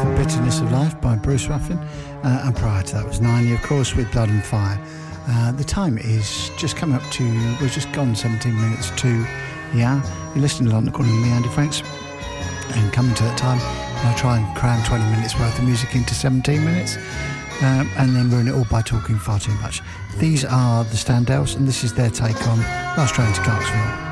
Bitterness of Life by Bruce Ruffin, and prior to that was 90, of course, with Blood and Fire. The time is just coming up to, we're just gone 17 minutes to the hour. You're listening to London Calling with me, Andy Franks, and coming to that time, I try and cram 20 minutes worth of music into 17 minutes, and then ruin it all by talking far too much. These are the Standells, and this is their take on Last Train to Clarksville.